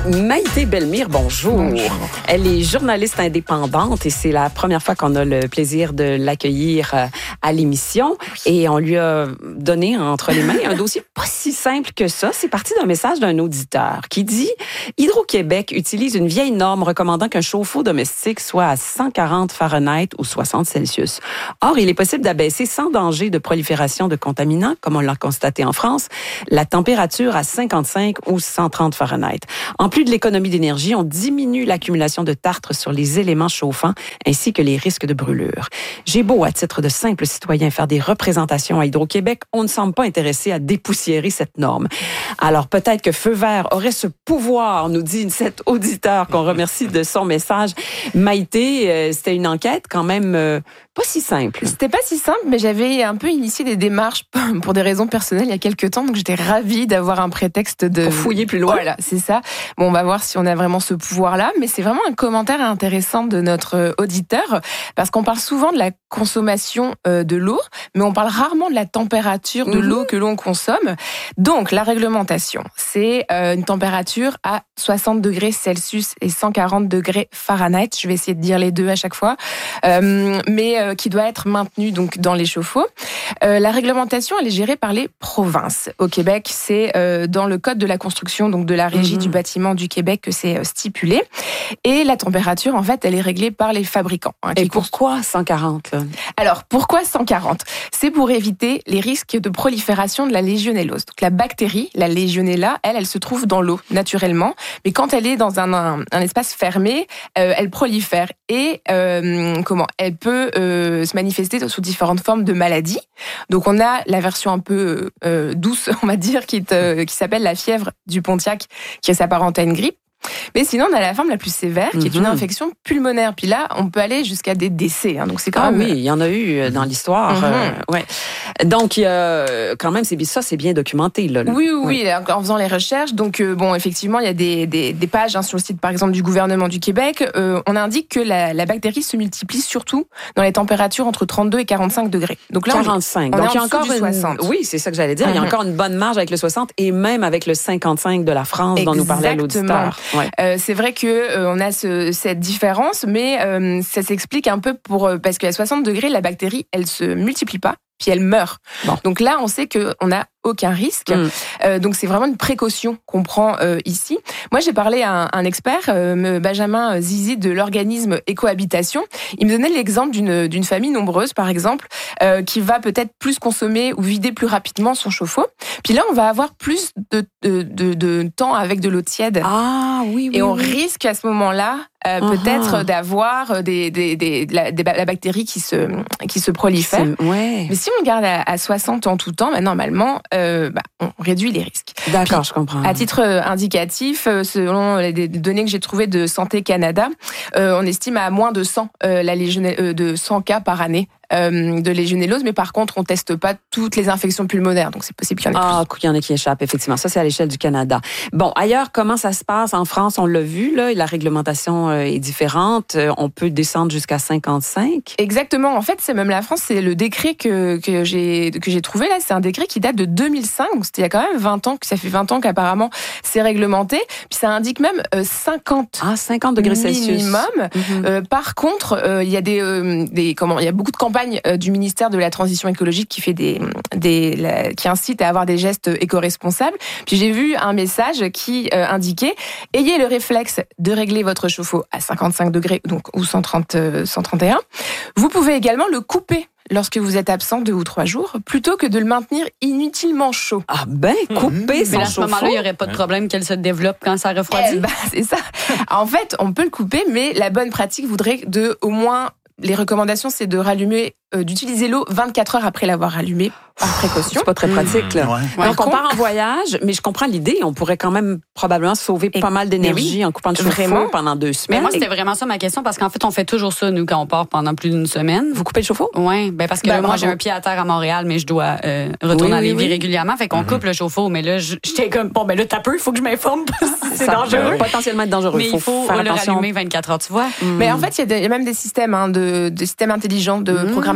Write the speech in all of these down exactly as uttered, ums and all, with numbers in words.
Maïté Bellemire, bonjour. bonjour. Elle est journaliste indépendante et c'est la première fois qu'on a le plaisir de l'accueillir à l'émission. Et on lui a donné entre les mains un dossier pas si simple que ça. C'est parti d'un message d'un auditeur qui dit « Hydro-Québec utilise une vieille norme recommandant qu'un chauffe-eau domestique soit à cent quarante Fahrenheit ou soixante Celsius. Or, il est possible d'abaisser sans danger de prolifération de contaminants, comme on l'a constaté en France, la température à cinquante-cinq ou cent trente Fahrenheit. En plus de l'économie d'énergie, on diminue l'accumulation de tartre sur les éléments chauffants ainsi que les risques de brûlure. J'ai beau, à titre de simple citoyen, faire des représentations à Hydro-Québec, on ne semble pas intéressé à dépoussiérer cette norme. Alors peut-être que Feu Vert aurait ce pouvoir, nous dit cet auditeur qu'on remercie de son message. Maïté, euh, c'était une enquête quand même euh, pas si simple. C'était pas si simple, mais j'avais un peu initié des démarches pour des raisons personnelles il y a quelques temps, donc j'étais ravie d'avoir un prétexte de... Pour fouiller plus loin. Voilà, c'est ça. Bon, on va voir si on a vraiment ce pouvoir-là, mais c'est vraiment un commentaire intéressant de notre auditeur, parce qu'on parle souvent de la consommation de l'eau, mais on parle rarement de la température de mmh. l'eau que l'on consomme. Donc, la réglementation, c'est une température à soixante degrés Celsius et cent quarante degrés Fahrenheit. Je vais essayer de dire les deux à chaque fois, euh, mais euh, qui doit être maintenue donc dans les chauffe-eau. Euh, la réglementation, elle est gérée par les provinces. Au Québec, c'est euh, dans le code de la construction, donc de la Régie mmh. du bâtiment du Québec que c'est stipulé. Et la température, en fait, elle est réglée par les fabricants. Hein, et pourquoi cent quarante là? Alors, pourquoi cent quarante? C'est pour éviter les risques de prolifération de la légionellose. Donc, la bactérie, la Legionella, elle, elle se trouve dans l'eau, naturellement. Mais quand elle est dans un, un, un espace fermé, euh, elle prolifère. Et euh, comment elle peut euh, se manifester sous différentes formes de maladies. Donc, on a la version un peu euh, douce, on va dire, qui, est, qui s'appelle la fièvre du Pontiac, qui s'apparente à une grippe. Mais sinon, on a la forme la plus sévère, qui est une infection pulmonaire. Puis là, on peut aller jusqu'à des décès. Hein. Donc c'est quand ah même... oui, il y en a eu dans l'histoire. Mm-hmm. Euh, ouais. Donc, il y a, quand même, c'est, ça, c'est bien documenté. Là. Oui, oui, oui, en faisant les recherches. Donc, euh, bon, effectivement, il y a des, des, des pages hein, sur le site, par exemple, du gouvernement du Québec. Euh, on indique que la, la bactérie se multiplie surtout dans les températures entre trente-deux et quarante-cinq degrés. Donc là, quarante-cinq. On est, on Donc, est il y a encore du une... soixante. Oui, c'est ça que j'allais dire. Mm-hmm. Il y a encore une bonne marge avec le soixante et même avec le cinquante-cinq de la France Exactement. dont nous parlait l'auditeur. Ouais. Euh, c'est vrai que euh, on a ce, cette différence, mais euh, ça s'explique un peu pour euh, parce qu'à soixante degrés, la bactérie, elle se multiplie pas, puis elle meurt. Bon. Donc là, on sait que on a aucun risque. Mm. Euh, donc c'est vraiment une précaution qu'on prend euh, ici. Moi, j'ai parlé à un, un expert, euh, Benjamin Zizi de l'organisme Écohabitation. Il me donnait l'exemple d'une, d'une famille nombreuse, par exemple, euh, qui va peut-être plus consommer ou vider plus rapidement son chauffe-eau. Puis là, on va avoir plus de, de, de, de temps avec de l'eau tiède. Ah oui, oui. Et on oui. risque à ce moment-là euh, uh-huh. peut-être d'avoir des, des, des, de la, des, la bactérie qui se, qui se prolifère. Ouais. Mais si on le garde à, à soixante en tout temps, bah, normalement, euh, bah, on réduit les risques. D'accord, Puis, je comprends. À titre indicatif, selon les données que j'ai trouvées de Santé Canada, euh, on estime à moins de cent, euh, la légion- euh, de cent cas par année euh, de légionellose, mais par contre, on teste pas toutes les infections pulmonaires, donc c'est possible qu'il y en ait ah, plus. Ah, il y en a qui échappent, effectivement. Ça, c'est à l'échelle du Canada. Bon, ailleurs, comment ça se passe? En France, on l'a vu, là, la réglementation est différente. On peut descendre jusqu'à cinquante-cinq. Exactement. En fait, c'est même la France, c'est le décret que, que j'ai, que j'ai trouvé là. C'est un décret qui date de deux mille cinq. Donc, c'était il y a quand même vingt ans, que ça fait vingt ans qu'apparemment c'est réglementé. Puis ça indique même euh, cinquante. Ah, cinquante degrés Celsius. Minimum. Mm-hmm. Euh, par contre, euh, il y a des, euh, des, comment, il y a beaucoup de campagnes euh, du ministère de la Transition écologique qui fait des, des, la, qui incite à avoir des gestes éco-responsables. Puis j'ai vu un message qui euh, indiquait « Ayez le réflexe de régler votre chauffe-eau à cinquante-cinq degrés donc, ou cent trente, cent trente et un. Vous pouvez également le couper lorsque vous êtes absent deux ou trois jours, plutôt que de le maintenir inutilement chaud. » Ah ben, couper mmh. Mais à ce moment-là, il n'y aurait pas de problème qu'elle se développe quand ça refroidit. Eh ben, c'est ça. En fait, on peut le couper, mais la bonne pratique voudrait de au moins... Les recommandations, c'est de rallumer, euh, d'utiliser l'eau vingt-quatre heures après l'avoir allumée, par précaution. C'est pas très pratique, là. Mmh, Donc, ouais. on contre... part en voyage, mais je comprends l'idée. On pourrait quand même probablement sauver Et... pas mal d'énergie oui, en coupant le chauffe-eau pendant deux semaines. Mais moi, c'était vraiment ça ma question, parce qu'en fait, on fait toujours ça, nous, quand on part pendant plus d'une semaine. Vous coupez le chauffe-eau? Oui, ben parce que ben, moi, j'ai un pied à terre à Montréal, mais je dois euh, retourner oui, à Lévis oui, oui. régulièrement. Fait qu'on mm-hmm. coupe le chauffe-eau, mais là, j'étais comme, bon, ben là, t'as peu, il faut que je m'informe, parce que c'est ça dangereux. Peut potentiellement être dangereux. Mais il faut le rallumer vingt-quatre heures, tu vois. Mais en fait, il y a même des systèmes, hein, de, de systèmes intelligents de programmation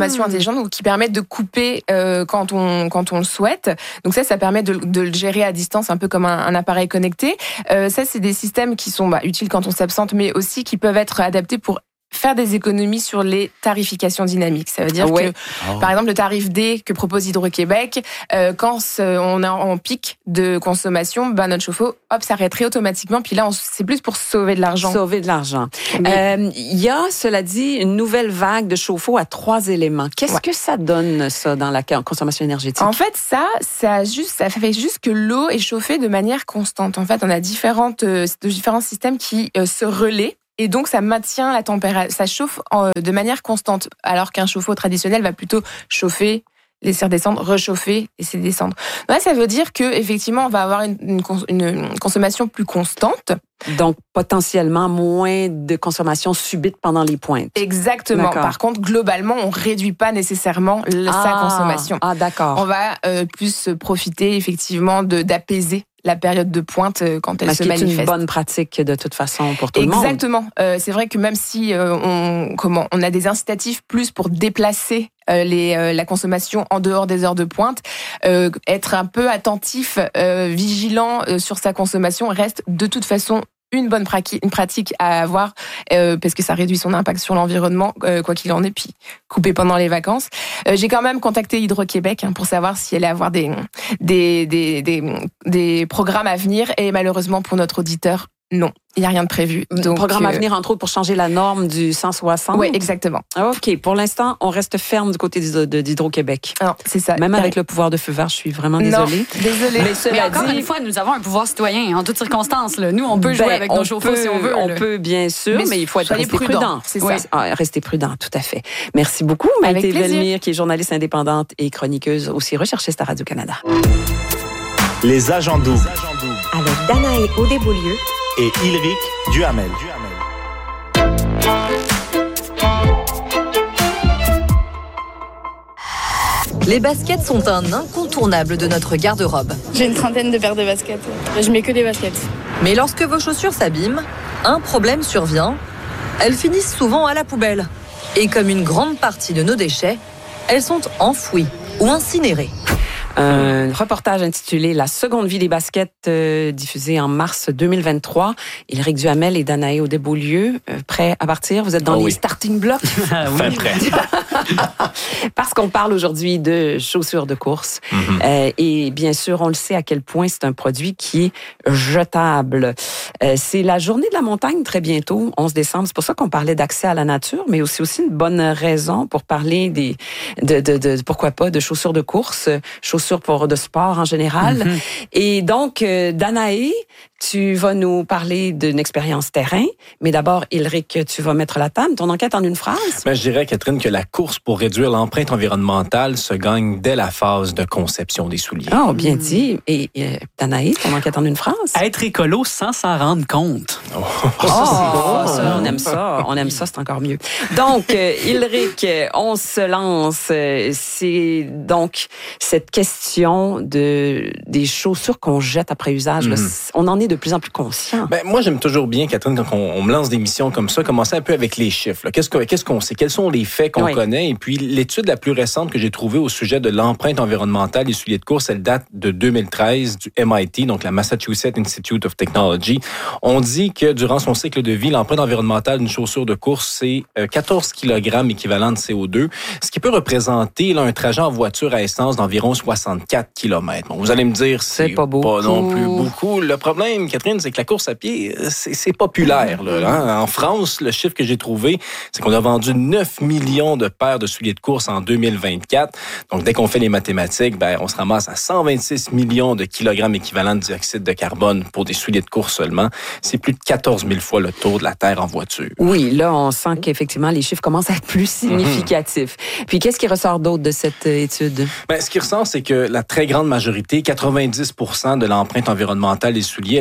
consommation intelligente, ou qui permettent de couper euh, quand on quand on le souhaite. Donc ça, ça permet de, de le gérer à distance, un peu comme un, un appareil connecté. Euh, ça, c'est des systèmes qui sont bah, utiles quand on s'absente, mais aussi qui peuvent être adaptés pour faire des économies sur les tarifications dynamiques. Ça veut dire ouais. que, oh. par exemple, le tarif D que propose Hydro-Québec, euh, quand on est en pic de consommation, ben notre chauffe-eau, hop, s'arrêterait automatiquement. Puis là, on, c'est plus pour sauver de l'argent. Sauver de l'argent. Il euh, y a, cela dit, une nouvelle vague de chauffe-eau à trois éléments. Qu'est-ce ouais. que ça donne, ça, dans la consommation énergétique? En fait, ça, ça, juste, ça fait juste que l'eau est chauffée de manière constante. En fait, on a différentes, euh, différents systèmes qui euh, se relaient. Et donc, ça maintient la température, ça chauffe de manière constante, alors qu'un chauffe-eau traditionnel va plutôt chauffer, laisser descendre, réchauffer, laisser descendre. Là, ça veut dire que effectivement, on va avoir une, une, une consommation plus constante. Donc, potentiellement, moins de consommation subite pendant les pointes. Exactement. D'accord. Par contre, globalement, on réduit pas nécessairement ah, sa consommation. Ah, d'accord. On va euh, plus profiter, effectivement, de, d'apaiser la période de pointe quand elle se manifeste. C'est une bonne pratique de toute façon pour tout le monde. Exactement. Euh, c'est vrai que même si euh, on, comment, on a des incitatifs plus pour déplacer euh, les, euh, la consommation en dehors des heures de pointe, euh, être un peu attentif, euh, vigilant euh, sur sa consommation reste de toute façon une bonne pratique, une pratique à avoir euh, parce que ça réduit son impact sur l'environnement, euh, quoi qu'il en ait, puis couper pendant les vacances. Euh, j'ai quand même contacté Hydro-Québec hein, pour savoir si elle allait avoir des, des, des, des, des programmes à venir et malheureusement pour notre auditeur, non. Il n'y a rien de prévu. Donc, programme euh... à venir, entre autres, pour changer la norme du cent soixante. Oui, exactement. OK. Pour l'instant, on reste ferme du côté d'Hydro-Québec. Non, c'est ça. Même avec le pouvoir de feu vert, je suis vraiment désolée. Non, désolée. Mais, Mais encore dit... une fois, nous avons un pouvoir citoyen en toutes circonstances. Là. Nous, on peut jouer ben, avec nos chauffe-eau si on veut. On là. peut, bien sûr, mais, mais il faut être rester prudent. prudent. C'est oui. ça. Ah, rester prudent, tout à fait. Merci beaucoup, Maïté Velmire, qui est journaliste indépendante et chroniqueuse, aussi recherchiste à Radio-Canada. Les agents doubles. Avec Danae Audébeaulieu et Ylric Duhamel. Les baskets sont un incontournable de notre garde-robe. J'ai une trentaine de paires de baskets. Je mets que des baskets. Mais lorsque vos chaussures s'abîment, un problème survient. Elles finissent souvent à la poubelle. Et comme une grande partie de nos déchets, elles sont enfouies ou incinérées. Un reportage intitulé « La seconde vie des baskets euh, » diffusé en mars deux mille vingt-trois. Ylric Duhamel et Danae Audébeaulieu, euh, prêts à partir? Vous êtes dans oh les oui. starting blocks? Enfin prêt. Parce qu'on parle aujourd'hui de chaussures de course. Mm-hmm. Euh, et bien sûr, on le sait à quel point c'est un produit qui est jetable. Euh, c'est la journée de la montagne très bientôt, onze décembre. C'est pour ça qu'on parlait d'accès à la nature, mais aussi aussi une bonne raison pour parler des, de, de, de, pourquoi pas, de chaussures de course, chaussures pour de sport en général. Mm-hmm. Et donc, euh, Danae, tu vas nous parler d'une expérience terrain, mais d'abord, Ylric, tu vas mettre la table. Ton enquête en une phrase? Ben, je dirais, Catherine, que la course pour réduire l'empreinte environnementale se gagne dès la phase de conception des souliers. Oh, bien mm. dit. Et euh, Danae, ton enquête en une phrase? Être écolo sans s'en rendre compte. Oh, oh, ça, c'est beau, ça. On aime ça. On aime ça, c'est encore mieux. Donc, euh, Ylric, on se lance. C'est donc cette question de des chaussures qu'on jette après usage. Mm. Là, on en est de plus en plus conscient. Ben, moi, j'aime toujours bien, Catherine, quand on, on me lance des missions comme ça, commencer un peu avec les chiffres. Qu'est-ce, que, qu'est-ce qu'on sait? Quels sont les faits qu'on oui. connaît? Et puis, l'étude la plus récente que j'ai trouvée au sujet de l'empreinte environnementale des souliers de course, elle date de deux mille treize du M I T, donc la Massachusetts Institute of Technology. On dit que durant son cycle de vie, l'empreinte environnementale d'une chaussure de course, c'est quatorze kilogrammes équivalent de C O deux, ce qui peut représenter là, un trajet en voiture à essence d'environ soixante-quatre kilomètres. Bon, vous allez me dire, c'est, c'est pas, pas non plus beaucoup. Le problème, Catherine, c'est que la course à pied, c'est, c'est populaire. Là, hein? En France, le chiffre que j'ai trouvé, c'est qu'on a vendu neuf millions de paires de souliers de course en deux mille vingt-quatre. Donc, dès qu'on fait les mathématiques, ben, on se ramasse à cent vingt-six millions de kilogrammes équivalents de dioxyde de carbone pour des souliers de course seulement. C'est plus de quatorze mille fois le tour de la Terre en voiture. Oui, là, on sent qu'effectivement, les chiffres commencent à être plus significatifs. Mm-hmm. Puis, qu'est-ce qui ressort d'autre de cette étude? Ben, ce qui ressort, c'est que la très grande majorité, quatre-vingt-dix pour cent de l'empreinte environnementale des souliers,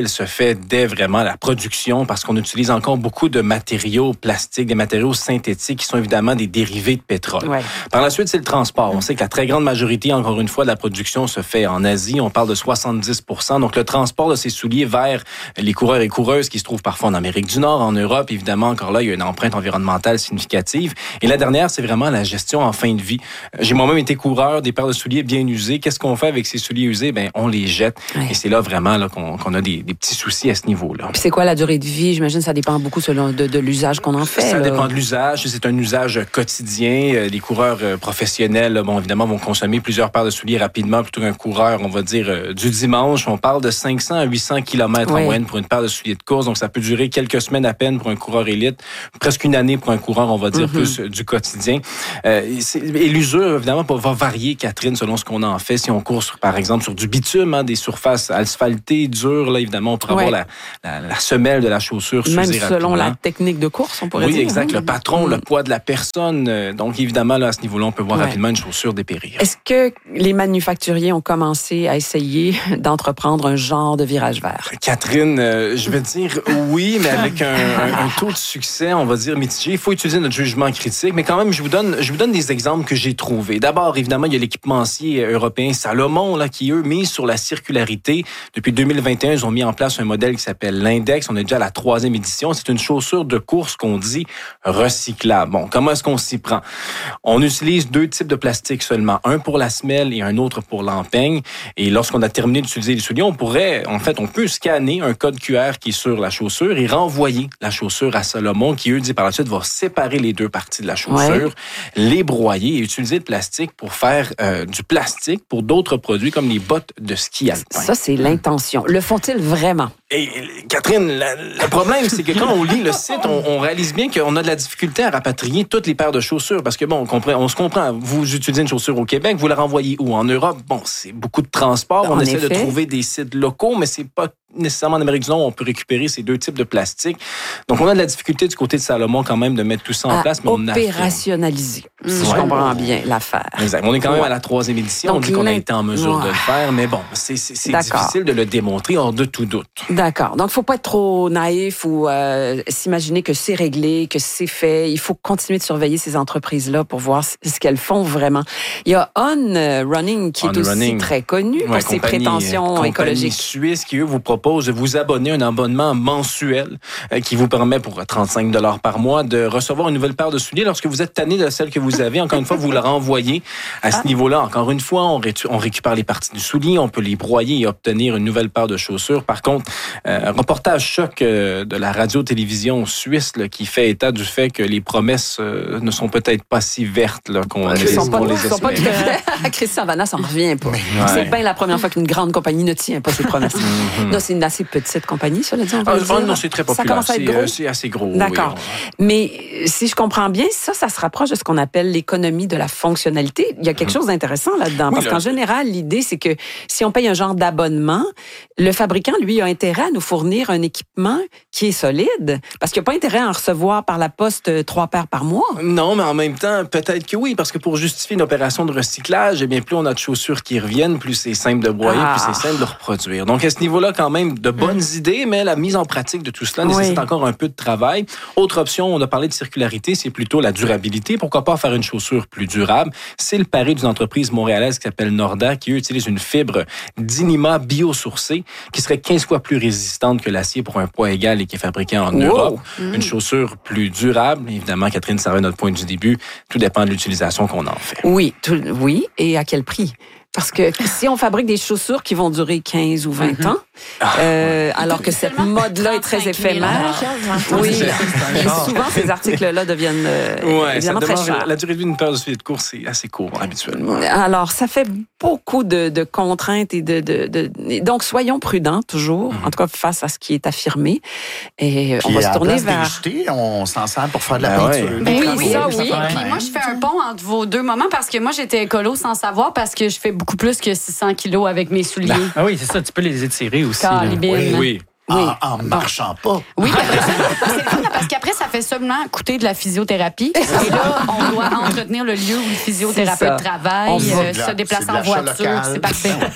elle se fait dès vraiment la production parce qu'on utilise encore beaucoup de matériaux plastiques, des matériaux synthétiques qui sont évidemment des dérivés de pétrole. Ouais. Par la suite, c'est le transport. On sait que la très grande majorité, encore une fois, de la production se fait en Asie. On parle de soixante-dix pour cent. Donc, le transport de ces souliers vers les coureurs et coureuses qui se trouvent parfois en Amérique du Nord, en Europe, évidemment, encore là, il y a une empreinte environnementale significative. Et la dernière, c'est vraiment la gestion en fin de vie. J'ai moi-même été coureur, des paires de souliers bien usés. Qu'est-ce qu'on fait avec ces souliers usés? Ben, on les jette. Ouais. Et c'est là vraiment là, qu'on, qu'on a des, des petits soucis à ce niveau-là. Puis c'est quoi la durée de vie? J'imagine que ça dépend beaucoup selon de, de l'usage qu'on en fait. Ça là. dépend de l'usage. C'est un usage quotidien. Les coureurs professionnels, bon, évidemment, vont consommer plusieurs paires de souliers rapidement plutôt qu'un coureur, on va dire, du dimanche. On parle de cinq cents à huit cents kilomètres oui. en moyenne pour une paire de souliers de course. Donc, ça peut durer quelques semaines à peine pour un coureur élite, presque une année pour un coureur, on va dire, mm-hmm. plus du quotidien. Euh, et l'usure, évidemment, va varier, Catherine, selon ce qu'on en fait. Si on court, sur, par exemple, sur du bitume, hein, des surfaces asphaltées, dures, là, évidemment, on pourra ouais. avoir la, la, la semelle de la chaussure s'user rapidement. Même selon la technique de course, on pourrait oui, dire. Oui, exact. Hein? Le patron, mm-hmm. le poids de la personne. Donc, évidemment, là, à ce niveau-là, on peut voir ouais. rapidement une chaussure dépérir. Est-ce que les manufacturiers ont commencé à essayer d'entreprendre un genre de virage vert? Catherine, euh, je vais dire oui, mais avec un, un, un taux de succès, on va dire mitigé. Il faut utiliser notre jugement critique, mais quand même, je vous donne, je vous donne des exemples que j'ai trouvés. D'abord, évidemment, il y a l'équipementier européen Salomon, là, qui, eux, mise sur la circularité. Depuis deux mille vingt et un, ils ont mis en place un modèle qui s'appelle l'Index. On est déjà à la troisième édition. C'est une chaussure de course qu'on dit recyclable. Bon, comment est-ce qu'on s'y prend? On utilise deux types de plastique seulement. Un pour la semelle et un autre pour l'empeigne. Et lorsqu'on a terminé d'utiliser les souliers, on pourrait, en fait, on peut scanner un code Q R qui est sur la chaussure et renvoyer la chaussure à Salomon, qui, eux, dit par la suite, va séparer les deux parties de la chaussure, ouais. les broyer et utiliser le plastique pour faire euh, du plastique pour d'autres produits comme les bottes de ski alpin. Ça, c'est l'intention. Le font-ils vraiment? Et Catherine, la, le problème, c'est que quand on lit le site, on, on réalise bien qu'on a de la difficulté à rapatrier toutes les paires de chaussures. Parce que, bon, on, comprend, on se comprend. Vous utilisez une chaussure au Québec, vous la renvoyez où? En Europe? Bon, c'est beaucoup de transport. On en essaie effet. de trouver des sites locaux, mais c'est pas nécessairement en Amérique du Nord, on peut récupérer ces deux types de plastique. Donc, on a de la difficulté du côté de Salomon quand même de mettre tout ça en à place. Mais on opérationnaliser, mmh. si ouais. je comprends bien l'affaire. Exact. On est quand même ouais. à la troisième édition. Donc, on dit qu'on a été en mesure ouais. de le faire, mais bon, c'est, c'est, c'est difficile de le démontrer hors de tout doute. D'accord. Donc, il ne faut pas être trop naïf ou euh, s'imaginer que c'est réglé, que c'est fait. Il faut continuer de surveiller ces entreprises-là pour voir ce qu'elles font vraiment. Il y a On Running qui On est aussi Running. très connu pour ouais, ses compagnie, prétentions compagnie écologiques. Suisse qui, eux, vous propose de vous abonner à un abonnement mensuel euh, qui vous permet pour trente-cinq dollars par mois de recevoir une nouvelle paire de souliers. Lorsque vous êtes tanné de celle que vous avez, encore une fois, vous la renvoyez à ce ah. niveau-là. Encore une fois, on, ré- on récupère les parties du soulier, on peut les broyer et obtenir une nouvelle paire de chaussures. Par contre, euh, un reportage choc euh, de la radio-télévision suisse là, qui fait état du fait que les promesses euh, ne sont peut-être pas si vertes là, qu'on ouais, les, sont pas, on les sont pas Christian Vanas, ça n'en revient pas. Ouais. C'est bien la première fois qu'une grande compagnie ne tient pas ses promesses. Mm-hmm. Non, c'est une assez petite compagnie, ça, là, on va ah, dire. Non, c'est très populaire. Ça commence à être gros. C'est, c'est assez gros. D'accord. Oui. Mais si je comprends bien, ça, ça se rapproche de ce qu'on appelle l'économie de la fonctionnalité. Il y a quelque mmh. chose d'intéressant là-dedans. Oui, parce là, qu'en général, l'idée, c'est que si on paye un genre d'abonnement, le fabricant, lui, a intérêt à nous fournir un équipement qui est solide. Parce qu'il n'y a pas intérêt à en recevoir par la poste trois paires par mois. Non, mais en même temps, peut-être que oui. Parce que pour justifier une opération de recyclage, eh bien, plus on a de chaussures qui reviennent, plus c'est simple de broyer, ah. plus c'est simple de reproduire. Donc, à ce niveau-là, quand même, de bonnes mmh. idées, mais la mise en pratique de tout cela nécessite oui. encore un peu de travail. Autre option, on a parlé de circularité, c'est plutôt la durabilité. Pourquoi pas faire une chaussure plus durable? C'est le pari d'une entreprise montréalaise qui s'appelle Norda, qui utilise une fibre d'Inima biosourcée qui serait quinze fois plus résistante que l'acier pour un poids égal et qui est fabriquée en wow. Europe. Mmh. Une chaussure plus durable. Évidemment, Catherine, ça va notre point du début. Tout dépend de l'utilisation qu'on en fait. Oui, tout, oui. Et à quel prix? Parce que si on fabrique des chaussures qui vont durer quinze ou vingt mm-hmm. ans, euh, ah, alors que cette mode-là est très éphémère, oui, souvent ces articles-là deviennent euh, ouais, évidemment très chers. La durée de vie d'une paire de souliers de course, c'est assez court habituellement. Alors, ça fait beaucoup de, de contraintes et de, de, de... Donc, soyons prudents toujours, mm-hmm. en tout cas face à ce qui est affirmé. Et puis, on va se tourner vers... Jeter, on s'en sert pour faire de la ben peinture. Ouais. Ben, oui, oui, ça, oui. oui. Puis moi, je fais un pont entre vos deux moments parce que moi, j'étais écolo sans savoir parce que je fais beaucoup plus que six cents kilos avec mes souliers. Ah oui, c'est ça, tu peux les étirer aussi. Oui, oui. Oui. En, en marchant pas. Oui, c'est fun parce qu'après, ça fait seulement coûter de la physiothérapie. Et là, on doit entretenir le lieu où le physiothérapeute travaille, euh, se déplacer en voiture. C'est parfait.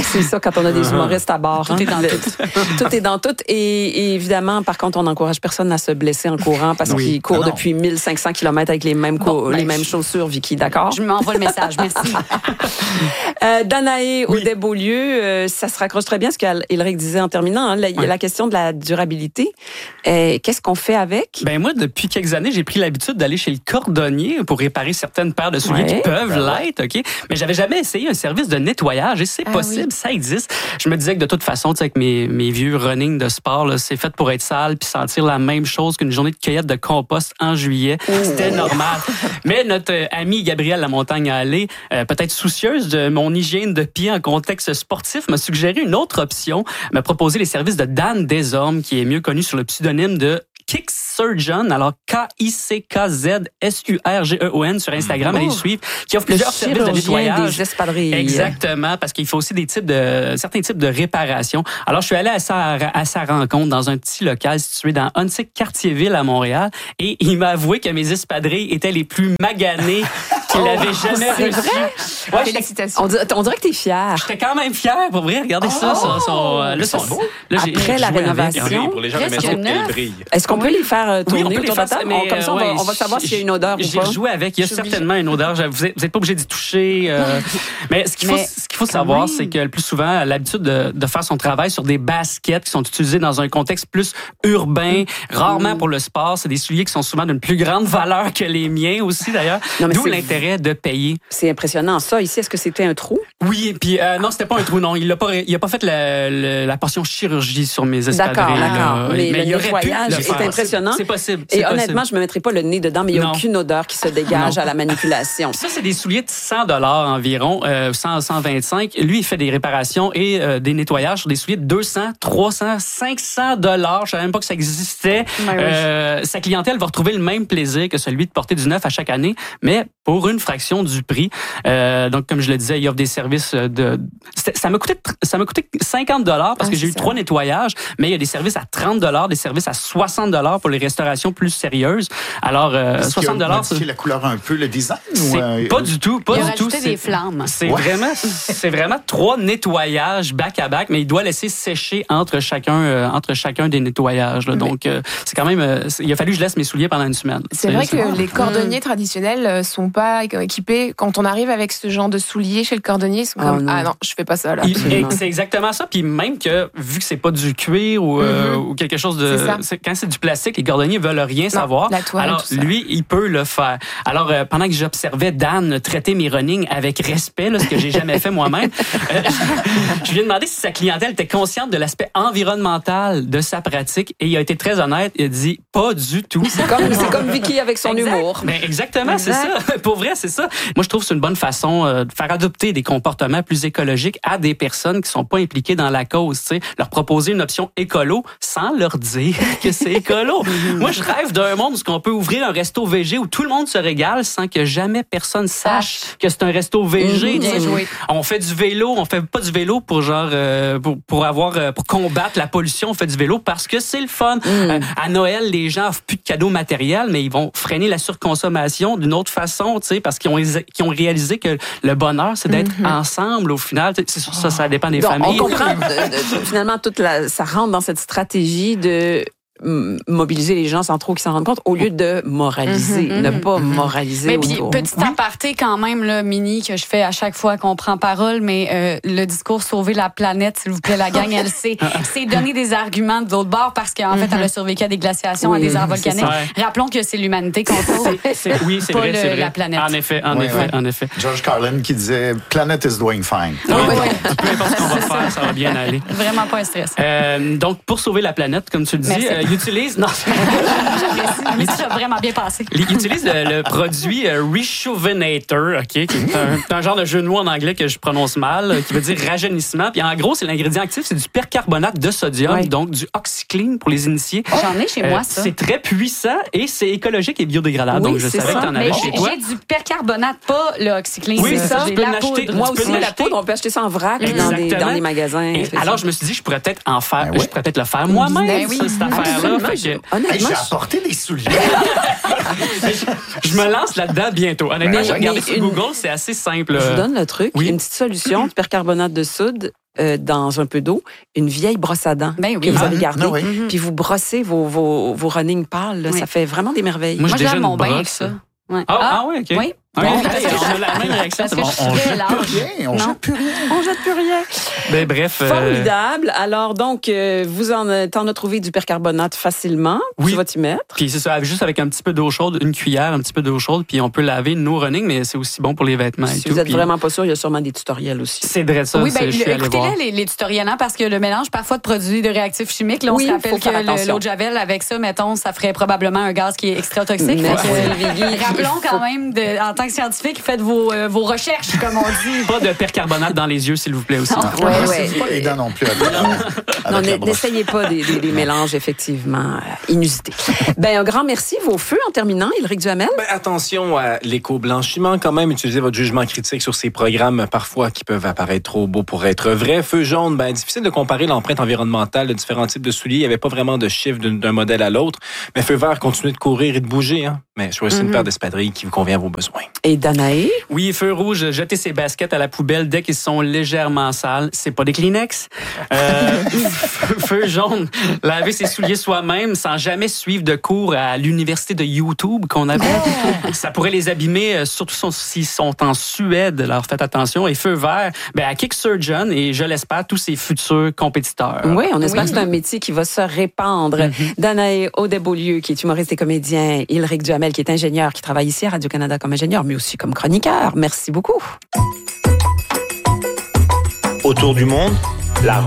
C'est ça quand on a des humoristes à bord. Tout hein. est dans tout. Tout est dans tout. Et, et évidemment, par contre, on n'encourage personne à se blesser en courant parce Oui. qu'il court Ah non. depuis mille cinq cents kilomètres avec les mêmes, co- Bon, ben, les mêmes je- chaussures, Vicky, d'accord? Je m'envoie le message, merci. Euh, Danae Audet-Beaulieu, euh, ça se raccroche très bien à ce qu'Éleric disait en terminant. Hein, la, il y a Ouais. la question de la durabilité. Euh, qu'est-ce qu'on fait avec? Ben moi, depuis quelques années, j'ai pris l'habitude d'aller chez le cordonnier pour réparer certaines paires de souliers Ouais. qui peuvent l'être, OK? Mais j'avais jamais essayé un service de nettoyage et c'est Ah possible, oui. ça existe. Je me disais que de toute façon, tu sais, avec mes, mes vieux running de sport, là, c'est fait pour être sale puis sentir la même chose qu'une journée de cueillette de compost en juillet. C'était normal. Mais notre euh, amie Gabrielle Lamontagne-Allé, euh, peut-être soucieuse de mon hygiène de pied en contexte sportif, m'a suggéré une autre option, m'a proposé les services de Dan Desormes, qui est mieux connu sur le pseudonyme de Kick Surgeon, alors K I C K Z S U R G E O N sur Instagram, allez le suivre, qui offre Le plusieurs services de chirurgien nettoyage. des espadrilles. Exactement, parce qu'il faut aussi des types de certains types de réparations. Alors je suis allé à sa à sa rencontre dans un petit local situé dans Huntsic Cartierville à Montréal et il m'a avoué que mes espadrilles étaient les plus maganées qu'il avait jamais c'est reçues. vrai? Ouais, j'étais- Félicitations. On, dirait- on dirait que t'es fier. J'étais quand même fier pour vrai, regardez ça, son, son, euh, là, son- là, j'ai- Après j'ai la joué avec. rénovation, Pour les gens de la Presque maison, neuf. elle brille. Est-ce qu'on peut les faire euh, Oui, tourner on peut les autour de la faire, table? mais, On- Comme ça, on va, ouais, on va savoir s'il y a une odeur ou J'ai pas. joué avec. Il y a Je suis certainement une odeur. Vous n'êtes vous êtes pas obligé d'y toucher. euh, mais ce qu'il faut, Mais ce qu'il faut savoir, même. c'est que le plus souvent, elle a l'habitude de, de faire son travail sur des baskets qui sont utilisées dans un contexte plus urbain, rarement pour le sport. C'est des souliers qui sont souvent d'une plus grande valeur que les miens aussi, d'ailleurs. Non, mais D'où c'est- l'intérêt de payer. C'est impressionnant. Ça, ici, est-ce que c'était un trou? Oui, puis euh, non, c'était pas un trou, non. Il a pas, il a pas fait la, la, la portion chirurgie sur mes espadrilles. D'accord, là. d'accord. Mais le il aurait pu nettoyage le est faire. impressionnant. C'est possible. Et c'est honnêtement, possible. je me mettrai pas le nez dedans, mais il n'y a Non. aucune odeur qui se dégage Non. à la manipulation. Ça, c'est des souliers de cent dollars environ, euh, cent, cent vingt-cinq. Lui, il fait des réparations et euh, des nettoyages sur des souliers de deux cents, trois cents, cinq cents dollars. Je savais même pas que ça existait. Ben oui. Euh, sa clientèle va retrouver le même plaisir que celui de porter du neuf à chaque année, mais pour une fraction du prix. Euh, donc, comme je le disais, il offre des services de... c'était- Ça m'a coûté, ça m'a coûté cinquante dollars parce Ah, que j'ai c'est eu ça. trois nettoyages, mais il y a des services à trente dollars, des services à soixante dollars pour les restaurations plus sérieuses. Alors, euh, Est-ce qu'il a soixante dollars, modifié la couleur un peu, le design? ou, c'est euh, pas du tout, pas Il a du tout. rajouté c'est- des flammes. C'est Ouais. vraiment, c'est vraiment trois nettoyages back à back, mais il doit laisser sécher entre chacun, euh, entre chacun des nettoyages. Là. Donc, euh, c'est quand même, euh, c'est- il a fallu que je laisse mes souliers pendant une semaine. C'est vrai que les cordonniers traditionnels euh, sont pas équipés. Quand on arrive avec ce genre de souliers chez le cordonnier, ils sont Oh comme non. ah non, je fais pas ça là. Il- Absolument. c'est exactement ça. Puis même que, vu que c'est pas du cuir ou, euh, Mhm. ou quelque chose de... C'est ça. c'est- quand c'est du plastique, les cordonniers veulent rien savoir. la toile, Alors, tout ça. lui, il peut le faire. Alors, euh, pendant que j'observais Dan traiter mes running avec respect, là, ce que j'ai jamais fait moi-même, euh, je lui ai demandé si sa clientèle était consciente de l'aspect environnemental de sa pratique et il a été très honnête. Il a dit pas du tout. C'est comme, c'est comme Vicky avec son Exact. humour. Ben exactement, c'est Exact. ça. Pour vrai, c'est ça. Moi, je trouve que c'est une bonne façon euh, de faire adopter des comportements plus écologiques à des personnes qui sont pas impliquées dans la cause. Tu sais, leur proposer une option écolo sans leur dire que c'est écolo. Moi, je rêve d'un monde où on peut ouvrir un resto végé où tout le monde se régale sans que jamais personne sache que c'est un resto végé. Mhm. tu sais. Bien joué. On fait du vélo, on fait pas du vélo pour genre euh, pour, pour avoir euh, pour combattre la pollution. On fait du vélo parce que c'est le fun. Euh, à Noël, les gens offrent plus de cadeaux matériels, mais ils vont freiner la surconsommation d'une autre façon, tu sais, parce qu'ils ont qu'ils ont réalisé que le bonheur, c'est d'être ensemble au final. Tu sais, c'est sûr, ça, ça dépend des Donc, familles. on comprend, de- de- finalement, toute la, ça rentre dans cette stratégie de mm, mobiliser les gens sans trop qu'ils s'en rendent compte, au lieu de moraliser, Mhm, ne mhm, pas moraliser Mais puis, autour. petit aparté quand même, là, mini, que je fais à chaque fois qu'on prend parole, mais euh, le discours « Sauver la planète », s'il vous plaît, la gang, elle sait. C'est donner des arguments de l'autre bord parce qu'en fait, elle a survécu à des glaciations, à Oui, des airs c'est volcaniques. ça. Rappelons que c'est l'humanité qu'on sauve. C'est- oui, c'est pas vrai, le- c'est vrai. la planète. En effet, en Ouais, effet, ouais. en effet. George Carlin qui disait « Planet is doing fine ». Oui, peu importe ce qu'on va faire, ça va bien aller. Vraiment pas un stress. Euh, donc, pour sauver la planète, comme tu le dis, Merci. euh, il utilise... Non, Mais ça a vraiment bien passé. il utilise le, le produit euh, Rejuvenator, OK, qui est un, un genre de jeu de mots en anglais que je prononce mal, euh, qui veut dire rajeunissement. Puis en gros, c'est l'ingrédient actif, c'est du percarbonate de sodium, Ouais. donc du OxyClean pour les initiés. J'en ai chez moi, Euh, ça. C'est très puissant et c'est écologique et biodégradable. Oui, donc, je c'est savais ça. que tu en Mais avais chez j'ai toi. j'ai du percarbonate, pas le OxyClean. Oui, c'est ça, J'ai tu peux la l'acheter. poudre. Moi Tu peux aussi, la l'acheter. poudre, on peut acheter ça en vrac dans des, Exactement. dans les magasins. Et alors, je me suis dit, je pourrais peut-être en faire, Ben ouais. je pourrais peut-être le faire moi-même, Ben oui. ça, cette affaire-là. Absolument. Fait Je- que- Hey, Honnêtement, j'ai je- apporté des souliers. je me lance là-dedans bientôt. Honnêtement, Mais- j'ai regardé mais sur une- Google, c'est assez simple. je vous euh, donne le truc. oui. Une petite solution, du percarbonate de soude. euh, dans un peu d'eau une vieille brosse à dents ben oui. que vous ah, avez gardée, oui. puis vous brossez vos, vos, vos running pâles. Là, oui. Ça fait vraiment des merveilles. Moi, Moi, j'ai déjà j'aime une mon bain avec brosse. ça. Ouais. Ah, ah, oui, OK. Oui. OK, Bon, parce que on a la même réaction. Parce c'est que bon. je suis On- très large. Rien, on Non. jette plus rien. On jette plus rien. Ben, bref. euh, Formidable. Alors, donc, euh, vous en, t'en as trouvé du percarbonate facilement. Oui. Tu vas t'y mettre. Puis c'est ça, juste avec un petit peu d'eau chaude, une cuillère, un petit peu d'eau chaude, puis on peut laver nos running, mais c'est aussi bon pour les vêtements et Si tout. vous êtes puis vraiment pas sûr, il y a sûrement des tutoriels aussi. C'est vrai ça, Oui, c'est- ben, je suis allé voir. écoutez-les, les, les tutoriels, hein, parce que le mélange parfois de produits de réactifs chimiques, là, on Oui, se rappelle faut faire que le- attention. l'eau de Javel, avec ça, mettons, ça ferait probablement un gaz qui est extra toxique. Merci, Fait que, Viggy. rappelons quand même, de, en tant que scientifique, faites vos, euh, vos recherches, comme on dit. Pas de percarbonate dans les yeux, s'il vous plaît aussi. Non. Ouais, Ne ouais. pas les dents non plus. Avec la, Non, avec la n- brosse. n'essayez pas des, des, des mélanges effectivement euh, inusités. Ben un grand merci. Vos feux en terminant, Ylric Duhamel. Ben, attention à l'éco-blanchiment quand même. Utilisez votre jugement critique sur ces programmes parfois qui peuvent apparaître trop beaux pour être vrais. Feu jaune, ben difficile de comparer l'empreinte environnementale de différents types de souliers. Il n'y avait pas vraiment de chiffre d'un, d'un modèle à l'autre. Mais feu vert, continuez de courir et de bouger. Hein. Mais choisissez Mm-hmm. une paire d'espadrilles qui vous convient à vos besoins. Et Danae. Oui, feu rouge, jetez ses baskets à la poubelle dès qu'ils sont légèrement sales. C'est pas des Kleenex. Euh, feu jaune, laver ses souliers soi-même sans jamais suivre de cours à l'université de YouTube qu'on avait. Ça pourrait les abîmer, euh, surtout son- s'ils sont en Suède. Alors faites attention. Et feu vert, ben, à Kick Surgeon et je l'espère tous ses futurs compétiteurs. Oui, on espère Oui. que c'est un métier qui va se répandre. Danae Audet-Beaulieu, qui est humoriste et comédien, Ylric Duhamel, qui est ingénieur, qui travaille ici à Radio-Canada comme ingénieur, mais aussi comme chroniqueur. Merci beaucoup. Autour du monde, la